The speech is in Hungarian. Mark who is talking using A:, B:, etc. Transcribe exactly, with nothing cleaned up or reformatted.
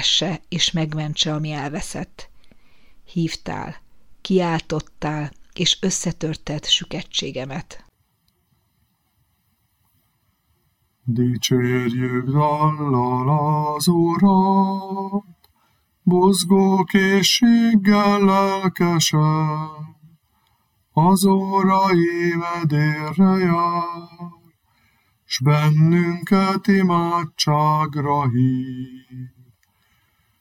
A: keresse és megmentse, ami elveszett. Hívtál, kiáltottál, és összetörted süketségemet.
B: Dicsérjük dallal az Urat, buzgó készséggel lelkesen, az órai vedérre jár, s bennünket imádságra hív.